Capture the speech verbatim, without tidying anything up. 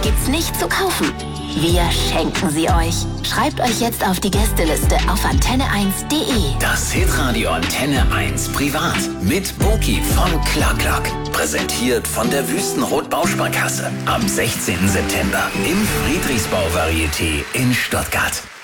gibt's nicht zu kaufen. Wir schenken sie euch. Schreibt euch jetzt auf die Gästeliste auf antenne eins punkt de. Das Hitradio Antenne eins Privat mit Boki von Clark. Präsentiert von der Wüstenrot Bausparkasse. Am sechzehnten September im Friedrichsbau Varieté in Stuttgart.